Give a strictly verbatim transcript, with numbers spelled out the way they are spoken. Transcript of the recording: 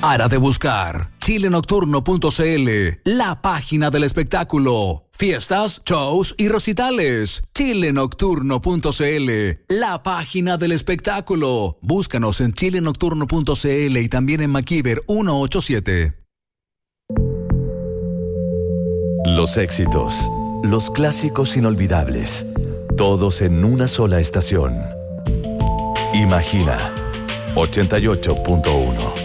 Para de buscar chile nocturno punto c l, la página del espectáculo. Fiestas, shows y recitales. chile nocturno punto c l, la página del espectáculo. Búscanos en chile nocturno punto c l y también en MacIver ciento ochenta y siete. Los éxitos, los clásicos inolvidables, todos en una sola estación. Imagina ochenta y ocho punto uno.